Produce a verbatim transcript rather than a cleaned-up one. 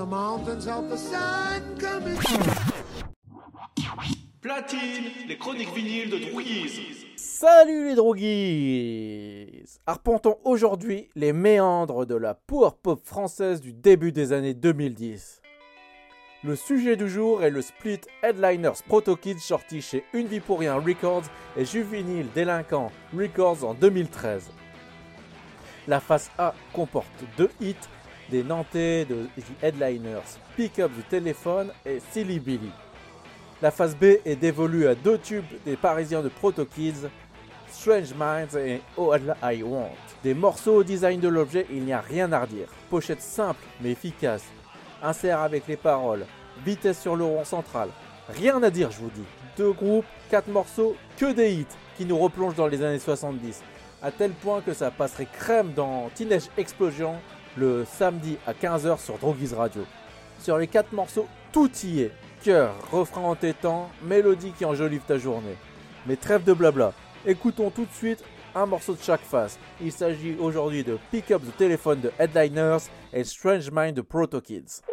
the mountains of the sun coming. Platine, les chroniques vinyles de Drouguise. Salut les droguies! Arpentons aujourd'hui les méandres de la power pop française du début des années deux mille dix. Le sujet du jour est le split Headliners Proto Kids sorti chez Une Vie Pour Rien Records et Juvénile Délinquant Records en deux mille treize. La face A comporte deux hits des Nantais de The Headliners, Pick Up the Telephone et Silly Billy. La face B est dévolue à deux tubes des Parisiens de Proto Kids, Strange Minds et All I Want. Des morceaux au design de l'objet, il n'y a rien à redire. Pochette simple mais efficace, insert avec les paroles, vitesse sur le rond central. Rien à dire, je vous dis. Deux groupes, quatre morceaux, que des hits qui nous replongent dans les années soixante-dix. À tel point que ça passerait crème dans Teenage Explosion le samedi à quinze heures sur Drouguise Radio. Sur les quatre morceaux, tout y est. Cœur, refrain entêtant, mélodie qui enjolive ta journée. Mais trêve de blabla. Écoutons tout de suite un morceau de chaque face. Il s'agit aujourd'hui de Pick Up the Telephone de Headliners et Strange Mind de Proto Kids.